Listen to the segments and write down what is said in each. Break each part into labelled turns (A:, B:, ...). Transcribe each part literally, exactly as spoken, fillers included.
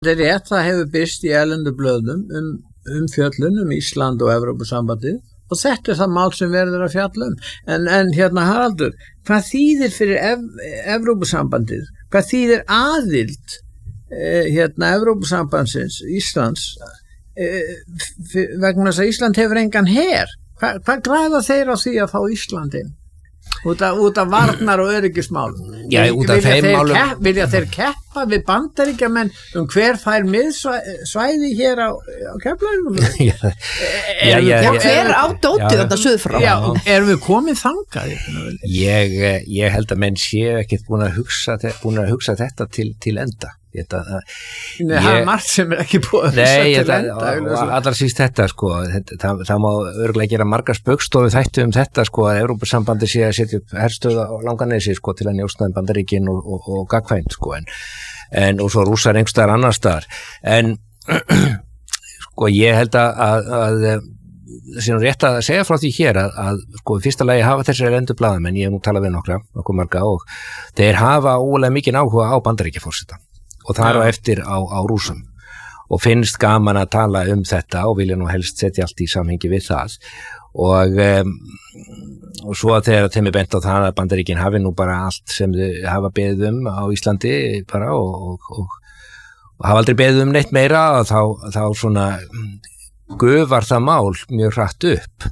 A: Það er rétt, það hefur birst í erlendu blöðum um, um fjöllun um Ísland og Evrópusambandið og þetta er það mál sem verður að fjalla um. En, en hérna Haraldur, hvað þýðir fyrir ev, Evrópusambandið? Hvað þýðir aðild eh, hérna Evrópusambandsins, Íslands, eh, vegna þess að Ísland hefur engan her? Hva, hvað græða þeir á því að fá Ísland inn? Út af, út af varnar og öryggismál.
B: Já, út af þeim málum.
A: Kepp, vilja þeir keppa við Bandaríkjamenn um hver fær miðsvæði hér á, á Keflavík?
B: já, já, já,
C: já, hver á dótið þetta suðfrá?
A: Já, erum við komið þangað?
B: Ég, ég held að menn séu ekkert búin að hugsa, búin að hugsa þetta til, til enda. Þetta,
A: Nei, það er margt sem er ekki búið að
B: Nei,
A: hugsa til
B: þetta,
A: enda.
B: og allar síst þetta, sko, þetta, það, það má örugglega gera margar spaugstofu þættu um þetta, sko, að Evrópusambandi sé að setja upp herstöð á Langanesi, sko, til að njósna um Bandaríkin og, og, og gagnkvæmt, sko, en, en og svo Rússar einhverstaðar annar staðar, en sko, ég held að, að, að það sé nú rétt að segja frá því hér að, að sko, í fyrsta lagi hafa þessari endur blaðamenn, ég hef nú talað við nokkra, nokkuð marga og þeir hafa ólega mikinn áhuga á Bandaríkjaforseta og það er á eftir á, á Rússum og finnst gaman að tala um þetta og vilja nú helst setja allt í samhengi við það og, um, og svo að þegar þeim er bent á það að Bandaríkin hafi nú bara allt sem þau hafa beðið um á Íslandi bara og, og, og, og hafa aldrei beðið um neitt meira og þá, þá svona gufar það mál mjög hratt upp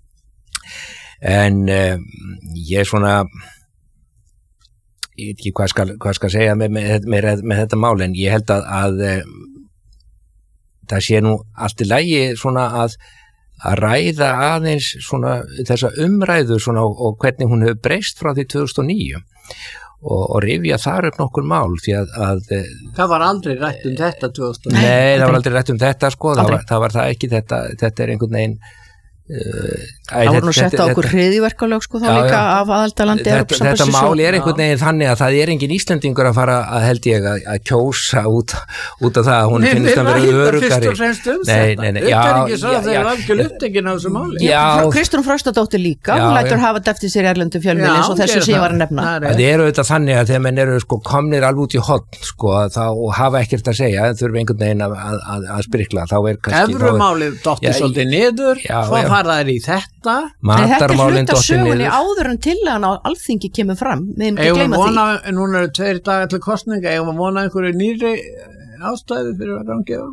B: en um, ég er svona ég veit ekki hvað skal, hvað skal segja með, með, með, með þetta mál en ég held að, að það sé nú allt í lagi svona að, að ræða aðeins svona þessa umræðu svona og, og hvernig hún hefur breyst frá því tvö þúsund og níu og, og rifja þar upp nokkur mál því að, að
A: það var aldrei rætt um þetta tvö þúsund og níu.
B: Nei, það var aldrei rætt um þetta sko, það var, það var það ekki þetta, þetta er einhvern veginn Uh,
C: það voru nú sett á okkur hryðjuverkalög sko þá já, líka já. Af aðaldalandi
B: þetta, þetta mál er einhvern veginn þannig að það er engin Íslendingur að fara að held ég að, að kjósa út, út af það að hún nei, finnst að vera örugari
A: um
B: nei, nei, nei, já,
A: já, þeir eru algjör upptekinn á þessu máli
C: Kristrún Frostadóttir líka, hún lætur hafa þetta eftir sér í erlendu fjölmiðli eins og þessu sem ég var að nefna
B: það er auðvitað þannig að þegar menn eru sko, komnir alveg út í horn sko, þá, og hafa ekkert að segja þurfi einhvern veginn að, að, að sprikla
A: Evrumálið dotti svolítið niður svo fara þær í þetta
C: þetta er hluta sögunni áður en tillagan á Alþingi kemur fram við erum ekki að gleyma því
A: núna eru tveir dagar til kosninga ég var að vona einhverju nýri ástæðu fyrir að gangi á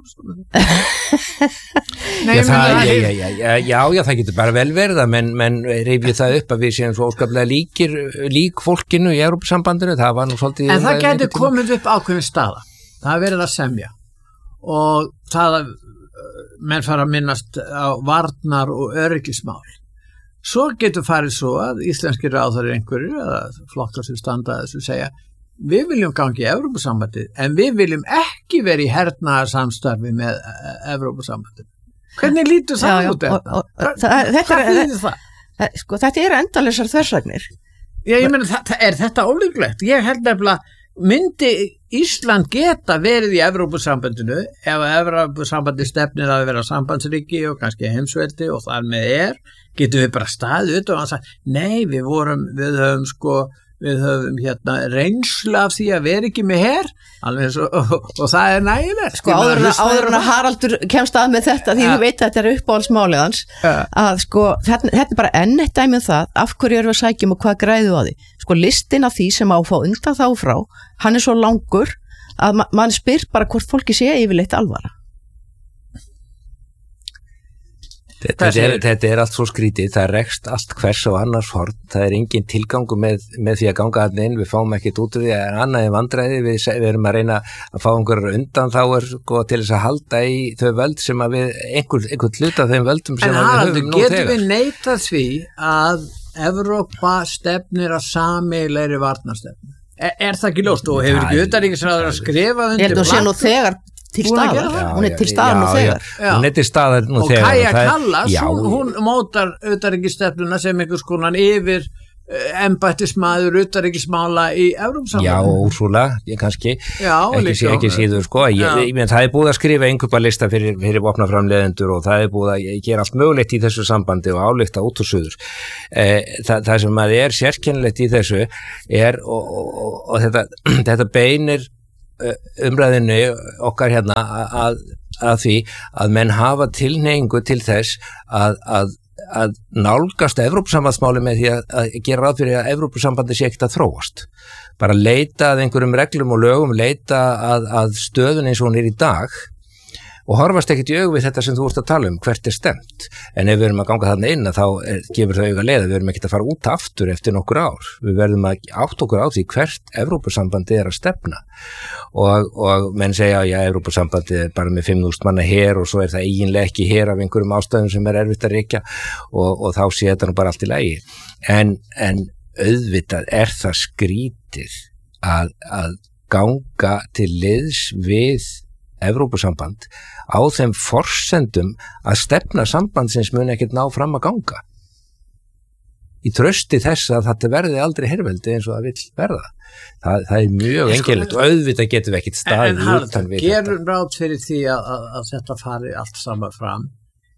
B: Nei, já, það, já, já, já, já, já, já, það getur bara vel verið að menn, menn reyfið það upp að við séum svo óskaplega líkir lík fólkinu í Evrópusambandinu það var nú svolítið
A: en það getur komið upp ákveðin staða það er verið að semja og það að menn fara að minnast á varnar og öryggismál. Svo getur farið svo að íslenskir ráðherrar einhverju eða flokkar sem standa að þessu segja við viljum gangi í Evrópusambandið en við viljum ekki vera í hernaðarsamstarfi með Evrópusambandið. Hvernig lítur það já, út þetta? Hvað þýðir það?
C: Sko, þetta eru endalausar þversagnir.
A: Já, ég meina, er þetta ólíklegt? Ég held nefnilega myndi Ísland geta verið í Evrópusambandinu ef Evrópusambandið stefnir að vera sambandsríki og kannski heimsveldi og þar með er, getum við bara staðið út og hann sagt, nei, við vorum, við höfum sko, við höfum hérna reynslu af því að vera ekki með her, alveg svo, og, og, og það er nægilegt.
C: Sko áður en að Haraldur kemst að með þetta því ja. Við veit að þetta er uppáhaldsmálið hans, ja. Að sko, þetta, þetta er bara enn eitt dæmi um það, af hverju erum við að sækjum og hvað græðu á því. Sko listin af því sem á að fá undan þá frá, hann er svo langur að ma mann spyr bara hvort fólki sé yfirleitt alvara.
B: Þetta er, þetta er allt svo skrítið, það rekst allt hvers og annars horn, það er engin tilgangu með, með því að ganga að inn, við fáum ekkert út úr því að annað er vandræði, við, við erum að reyna að fá einhverjar undan þá er sko, til þess að halda í þau völd sem að við, einhver, einhver hluta af þeim völdum sem
A: en
B: að
A: Haraldur,
B: við höfum nú þegar. En
A: getum við neitað því að Evrópa stefnir að sameiginlegri varnarstefnu? Er, er það ekki ljóst og hefur ekki utanríkisráðherra að skrifa undir
C: Ég held að sé nú þegar til staðar, hún er til staðar nú þegar
B: hún er til staðar nú þegar
A: og Kaja Kallas, hún, hún mótar utanríkisstefnuna sem einhvers konar yfir embættismaður utanríkismála í Evrópusambandinu.
B: Já, Úrsúla, ég kannski
A: já,
B: ekki, sí, ekki síður sko ég, ég, ég, það er búið að skrifa einhverja lista fyrir, fyrir vopnaframleiðendur og það er búið að gera allt mögulegt í þessu sambandi og álykta út og suður eh, það, það sem að er sérkennilegt í þessu er og, og, og, og þetta, þetta beinir umræðinu okkar hérna að, að því að menn hafa tilhneigingu til þess að, að, að nálgast Evrópusambandsmáli með því að, að gera ráð fyrir að Evrópusambandi sé ekkert að þróast. Bara leita að einhverjum reglum og lögum, leita að, að stöðun eins og hún er í dag og horfast ekkert í augu við þetta sem þú ert að tala um, hvert er stemt. En ef við erum að ganga þarna inn þá er, gefur það auga leið að við erum ekkert að fara út aftur eftir nokkur ár. Við verðum að átta okkur á því hvert Evrópusambandi er að stefna. Og, og menn segja að já, Evrópusambandi er bara með fimm þúsund manna her og svo er það eiginlega ekki her af einhverjum ástæðum sem er erfitt að rekja og, og þá sé þetta nú bara allt í lagi. En, en auðvitað er það skrítið að, að ganga til liðs við Evrópusamband á þeim forsendum að stefna sambandsins mun ekkert ná fram að ganga í trausti þess að þetta verði aldrei herveldi eins og það vill verða. Það, það er mjög einkennilegt og auðvitað getum við ekkert staðið utan við þetta. En gerum ráð fyrir því að, að, að þetta fari allt saman fram,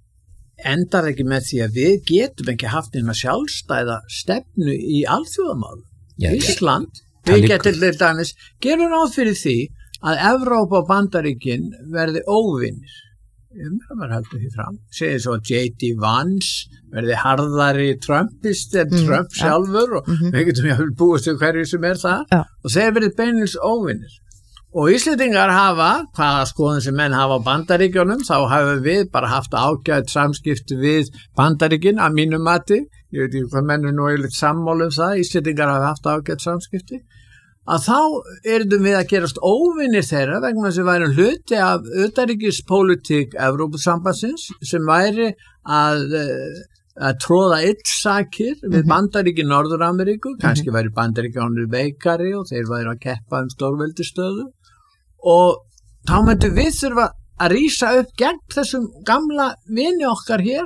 B: endar ekki með því að við getum ekki haft eina sjálfstæða stefnu í alþjóðamálum. Ísland, við getum til dæmis, gerum ráð fyrir því að Evrópa og Bandaríkin verði óvinnir. Það var heldur því fram. Segir svo að J D Vance verði harðari Trumpist en mm, Trump ja. sjálfur og mm-hmm. við getum jáfnvel búist til hverju sem er það ja. og þeir verði beinils óvinnir. Og Íslendingar hafa, hvaða skoðun sem menn hafa á Bandaríkjunum, þá hafa við bara haft ágætt samskipti við Bandaríkin að mínu mati. Ég veit ekki hvað menn er nú eiginlega sammála um það. Íslendingar hafa haft ágætt samskipti. Að þá erum við að gerast óvinnir þeirra vegna þess að við værum hluti af utanríkispólitík Evrópusambandsins sem væri að, að tróða illsakir mm-hmm. við Bandaríki Norður-Ameríku, kannski væri Bandaríkjánir veikari og þeir væri að keppa um stórveldisstöðu og þá myndum við þurfa að rísa upp gegn þessum gamla vini okkar hér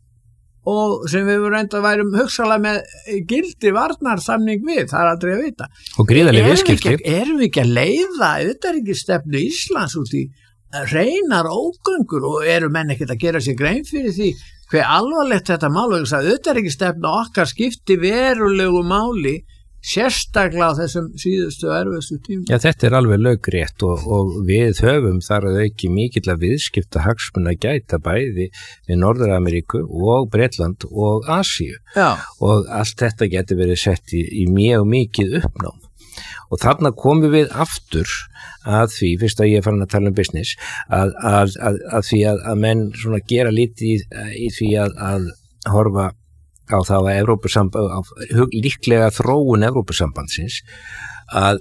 B: og sem við reynda að værum hugsalega með gildi varnarsamning við, það er aldrei að vita. Og gríðarleg viðskipti. Erum við ekki að leiða utanríkisstefnu Íslands út í hreinar ógöngur og eru menn ekkert að gera sér grein fyrir því hver alvarlegt þetta mál og þess að utanríkisstefnu okkar skipti verulegu máli sérstaklega á þessum síðustu erfiðustu tímum. Já, þetta er alveg lögrétt og, og við höfum þar að auki mikilla viðskipta hagsmuna gæta bæði við Norður-Ameríku og Bretland og Asíu. Já. Og allt þetta getur verið sett í, í mjög mikið uppnám. Og þarna komum við aftur að því, fyrst að ég er farin að tala um business, að, að, að, að því að, að menn svona gera lítið í, í því að, að horfa á þá að Evrópusamband, á líklega þróun Evrópusambandsins að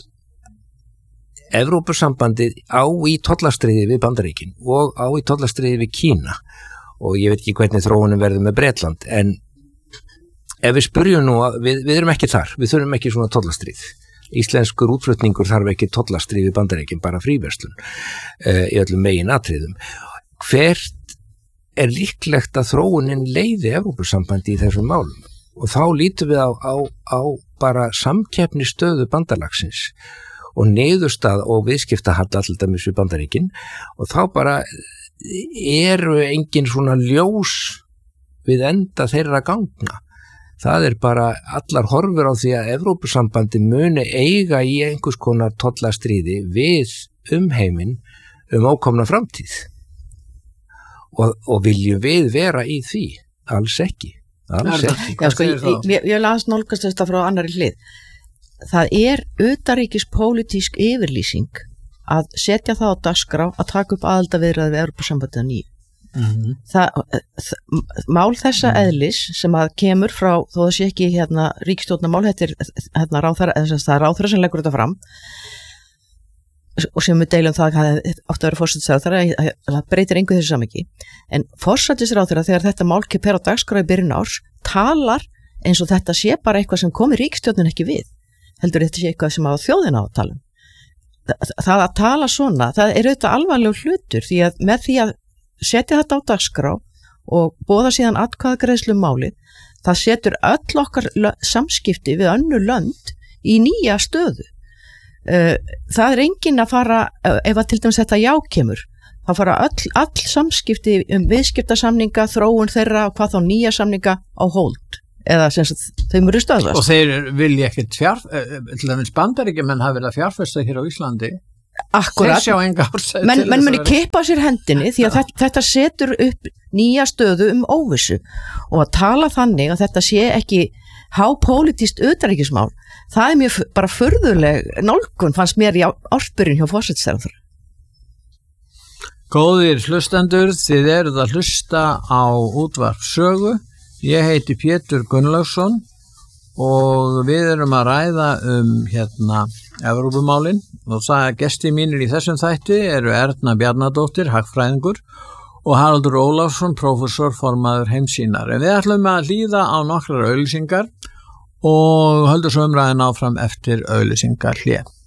B: Evrópusambandið á í tollastríði við Bandaríkin og á í tollastríði við Kína og ég veit ekki hvernig þróunum verður með Bretland en ef við spyrjum nú að við, við erum ekki þar, við þurfum ekki svona tollastríð. Íslenskur útflutningur þarf ekki tollastríð við Bandaríkin, bara fríverslun uh, í öllum megin atriðum. Hvert er líklegt að þróunin leiði Evrópusambandi í þessum málum og þá lítum við á, á, á bara samkeppni stöðu bandalagsins og niðurstað og viðskiptahalla alltaf með þessu Bandaríkin og þá bara eru engin svona ljós við enda þeirra gangna. Það er bara allar horfur á því að Evrópusambandi muni eiga í einhvers konar tollastríði við umheiminn um ókomna framtíð. Og, og viljum við vera í því? Alls ekki. Alls ekki.
C: Já, sko, ég, ég, ég las nálgast þetta frá annari hlið. Það er utanríkispólitísk yfirlýsing að setja það á dagskrá að taka upp aðildarviðræður við Evrópusambandið að nýju. Mm-hmm. Það, það, mál þessa mm. eðlis sem að kemur frá, þó það sé ekki hérna ríkisstjórnarmál, þetta er hérna ráðherra, það er ráðherra sem leggur þetta fram og sem við deilum það að átt að vera forsætisráðherra, það breytir engu þessu saman ekki. En forsætisráðherra þegar þetta mál kemur á dagskrá í byrjun árs talar eins og þetta sé bara eitthvað sem komi ríkisstjórnin ekki við. Heldur þetta sé eitthvað sem á þjóðina á að tala um. Það, það að tala svona, það er auðvitað alvarlegur hlutur því að með því að setja þetta á dagskrá og boða síðan atkvæðagreiðslu um málið, það setur öll okkar samskipti við önnur lönd í nýja stöðu. Það er enginn að fara, ef að til dæmis þetta já kemur, þá fara öll, all samskipti um viðskiptasamninga, þróun þeirra og hvað þá nýja samninga á hold, eða sem sagt þau mjög stöðvast.
A: Og þeir vilja ekkert fjár, til dæmis Bandaríkjamenn hafa verið að fjárfesta hér á Íslandi
C: Akkurat,
A: þeir sjá enga ástæðu
C: menn
A: til
C: men
A: þess
C: muni
A: að vera-
C: kippa sér hendinni því að þetta, þetta setur upp nýja stöðu um óvissu og að tala þannig að þetta sé ekki hápólitískt utanríkismál, það er mjög f- bara furðuleg nálgun fannst mér í ársbyrjun hjá forsætisráðherra.
A: Góðir hlustendur, þið eruð að hlusta á útvarp sögu. Ég heiti Pétur Gunnlaugsson og við erum að ræða um hérna Evrópumálin og það að gesti mínir í þessum þætti eru Erna Bjarnadóttir, hagfræðingur og Haraldur Ólafsson, prófessor formaður Heimssýnar. En við ætlum að hlýða á nokkrar auglýsingar og höldum svo umræðin áfram eftir auglýsingar hlé.